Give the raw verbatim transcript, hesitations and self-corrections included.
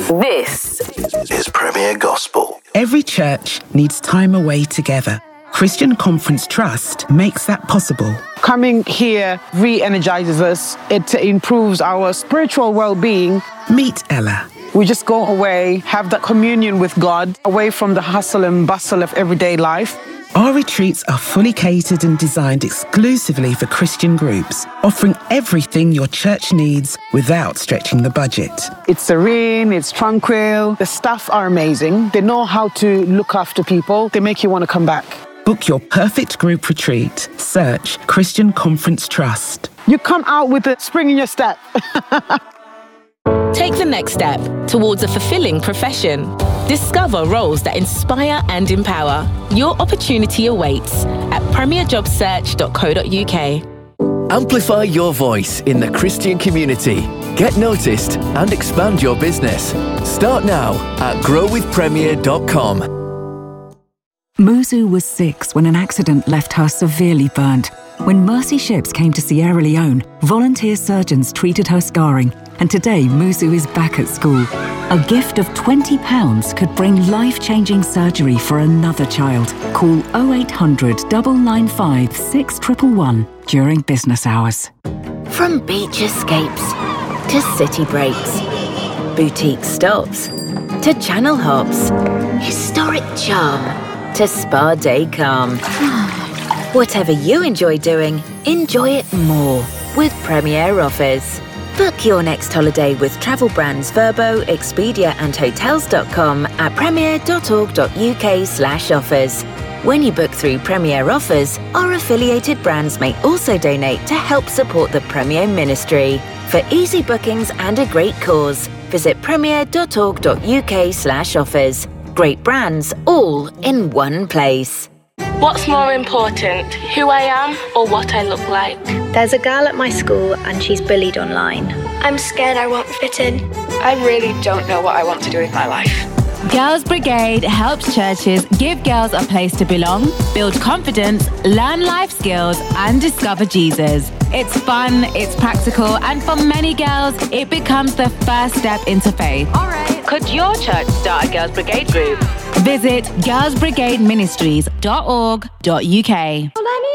This is Premier Gospel. Every church needs time away together. Christian Conference Trust makes that possible. Coming here re-energizes us. It improves our spiritual well-being. Meet Ella. We just go away, have that communion with God, away from the hustle and bustle of everyday life. Our retreats are fully catered and designed exclusively for Christian groups, offering everything your church needs without stretching the budget. It's serene, it's tranquil. The staff are amazing. They know how to look after people. They make you want to come back. Book your perfect group retreat. Search Christian Conference Trust. You come out with a spring in your step. Take the next step towards a fulfilling profession. Discover roles that inspire and empower. Your opportunity awaits at premier job search dot co dot uk. Amplify your voice in the Christian community. Get noticed and expand your business. Start now at grow with premier dot com. Muzu was six when an accident left her severely burnt. When Mercy Ships came to Sierra Leone, volunteer surgeons treated her scarring, and today Muzu is back at school. A gift of twenty pounds could bring life-changing surgery for another child. Call oh eight hundred, nine nine five, six one one one during business hours. From beach escapes to city breaks, boutique stops to channel hops, historic charm to spa day calm. Whatever you enjoy doing, enjoy it more with Premier Offers. Book your next holiday with travel brands Verbo, Expedia and Hotels dot com at premier dot org dot uk slash offers. When you book through Premier Offers, our affiliated brands may also donate to help support the Premier Ministry. For easy bookings and a great cause, visit premier dot org dot uk slash offers. Great brands all in one place. What's more important, who I am or what I look like? There's a girl at my school and she's bullied online. I'm scared I won't fit in. I really don't know what I want to do with my life. Girls Brigade helps churches give girls a place to belong, build confidence, learn life skills, and discover Jesus. It's fun, it's practical, and for many girls, it becomes the first step into faith. All right. Could your church start a Girls Brigade group? Visit girls brigade ministries dot org dot uk.